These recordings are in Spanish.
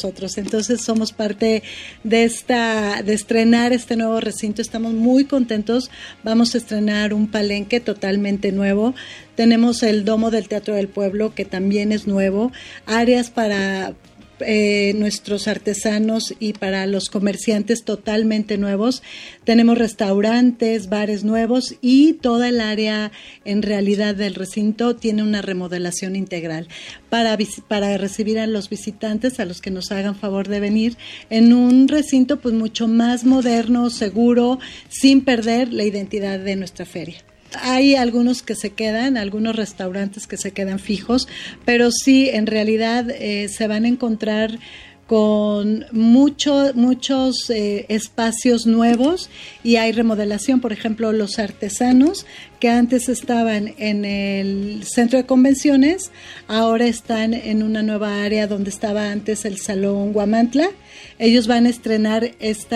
nosotros. Entonces somos parte de estrenar este nuevo recinto. Estamos muy contentos. Vamos a estrenar un palenque totalmente nuevo. Tenemos el domo del Teatro del Pueblo, que también es nuevo. Áreas para nuestros artesanos y para los comerciantes totalmente nuevos. Tenemos restaurantes, bares nuevos y toda el área en realidad del recinto tiene una remodelación integral para recibir a los visitantes, a los que nos hagan favor de venir en un recinto pues mucho más moderno, seguro, sin perder la identidad de nuestra feria. Hay algunos que se quedan, algunos restaurantes que se quedan fijos, pero sí, en realidad se van a encontrar con muchos espacios nuevos y hay remodelación. Por ejemplo, los artesanos que antes estaban en el centro de convenciones, ahora están en una nueva área donde estaba antes el Salón Huamantla. Ellos van a estrenar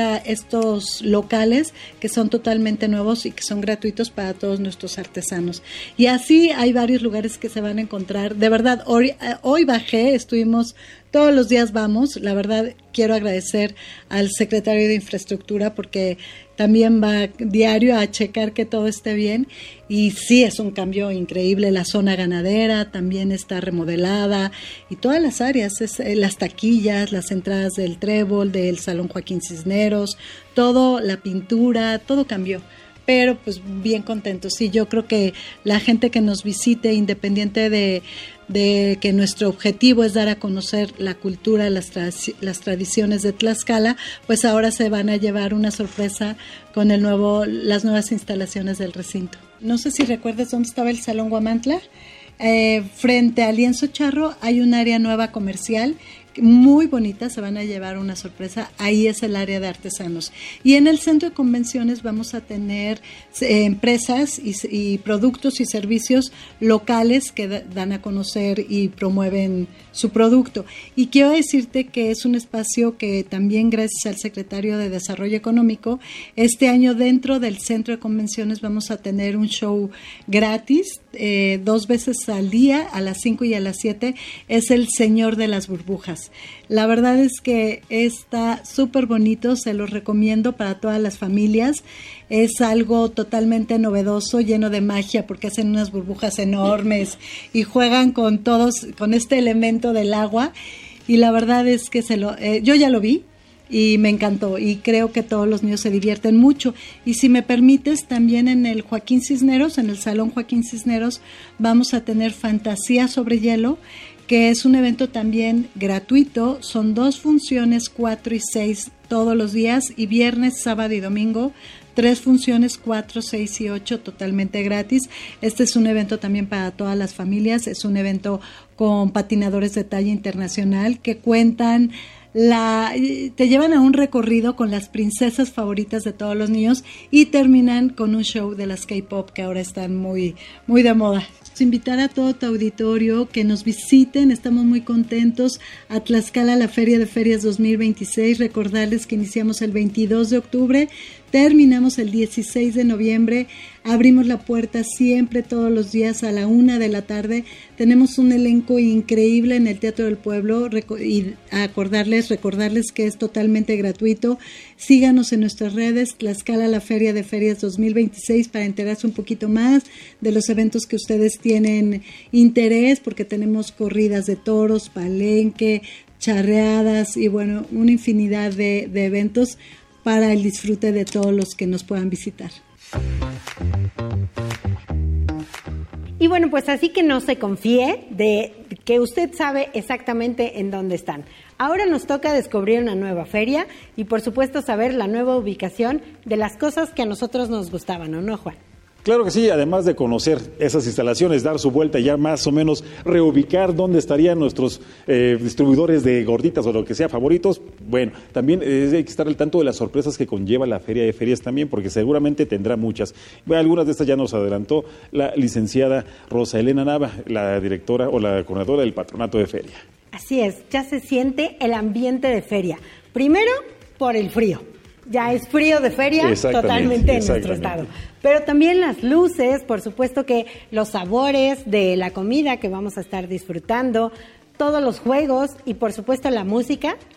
estos locales que son totalmente nuevos y que son gratuitos para todos nuestros artesanos. Y así hay varios lugares que se van a encontrar. De verdad, hoy bajé, estuvimos todos los días vamos. La verdad, quiero agradecer al secretario de Infraestructura porque también va diario a checar que todo esté bien y sí es un cambio increíble. La zona ganadera también está remodelada y todas las áreas, las taquillas, las entradas del Trébol, del Salón Joaquín Cisneros, todo, la pintura, todo cambió. Pero pues bien contentos. Sí, yo creo que la gente que nos visite, independiente de que nuestro objetivo es dar a conocer la cultura, las tradiciones de Tlaxcala, pues ahora se van a llevar una sorpresa con las nuevas instalaciones del recinto. No sé si recuerdas dónde estaba el Salón Huamantla. Frente al Lienzo Charro hay un área nueva comercial muy bonita, se van a llevar una sorpresa. Ahí es el área de artesanos. Y en el centro de convenciones vamos a tener empresas y productos y servicios locales que dan a conocer y promueven su producto. Y quiero decirte que es un espacio que también gracias al secretario de Desarrollo Económico, este año dentro del centro de convenciones vamos a tener un show gratis 2 veces al día, a las 5 y a las 7, es el Señor de las Burbujas. La verdad es que está súper bonito, se los recomiendo para todas las familias. Es algo totalmente novedoso, lleno de magia, porque hacen unas burbujas enormes y juegan con este elemento del agua. Y la verdad es que yo ya lo vi y me encantó y creo que todos los niños se divierten mucho. Y si me permites, también en el Joaquín Cisneros, en el Salón Joaquín Cisneros, vamos a tener Fantasía sobre Hielo, que es un evento también gratuito. Son 2 funciones, 4 y 6 todos los días, y viernes, sábado y domingo 3 funciones, 4, 6 y 8 totalmente gratis. Este es un evento también para todas las familias, es un evento con patinadores de talla internacional que cuentan te llevan a un recorrido con las princesas favoritas de todos los niños y terminan con un show de las K-pop que ahora están muy, muy de moda. Invitar a todo tu auditorio que nos visiten, estamos muy contentos a Tlaxcala, la Feria de Ferias 2026, recordarles que iniciamos el 22 de octubre, terminamos el 16 de noviembre, abrimos la puerta siempre todos los días a la 1 de la tarde, tenemos un elenco increíble en el Teatro del Pueblo y recordarles que es totalmente gratuito. Síganos en nuestras redes, Tlaxcala, la Feria de Ferias 2026, para enterarse un poquito más de los eventos que ustedes tienen interés, porque tenemos corridas de toros, palenque, charreadas y bueno, una infinidad de eventos para el disfrute de todos los que nos puedan visitar. Y bueno, pues así que no se confíe de que usted sabe exactamente en dónde están. Ahora nos toca descubrir una nueva feria y por supuesto saber la nueva ubicación de las cosas que a nosotros nos gustaban, ¿o no, Juan? Claro que sí, además de conocer esas instalaciones, dar su vuelta y ya más o menos reubicar dónde estarían nuestros distribuidores de gorditas o lo que sea favoritos. Bueno, también hay que estar al tanto de las sorpresas que conlleva la Feria de Ferias también, porque seguramente tendrá muchas. Bueno, algunas de estas ya nos adelantó la licenciada Rosa Elena Nava, la directora o la coordinadora del Patronato de Feria. Así es, ya se siente el ambiente de feria. Primero, por el frío. Ya es frío de feria totalmente en nuestro estado. Pero también las luces, por supuesto que los sabores de la comida que vamos a estar disfrutando, todos los juegos y por supuesto la música